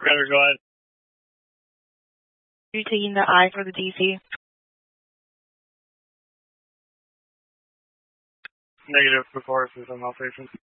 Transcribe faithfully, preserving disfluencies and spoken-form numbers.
Better go ahead. Are you taking the I for the D C? Negative, before system malfunction.